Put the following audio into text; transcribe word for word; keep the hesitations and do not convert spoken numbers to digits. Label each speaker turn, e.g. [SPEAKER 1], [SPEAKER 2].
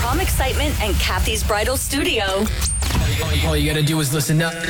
[SPEAKER 1] Tom Excitement and Kathy's Bridal Studio.
[SPEAKER 2] All you gotta do is listen up.